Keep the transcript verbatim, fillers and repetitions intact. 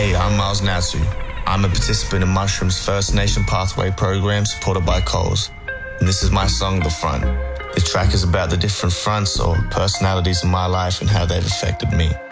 Hey, I'm Miles Natsu. I'm a participant in Mushroom's First Nation Pathway program supported by Coles. And this is my song, The Front. This track is about the different fronts or personalities in my life and how they've affected me.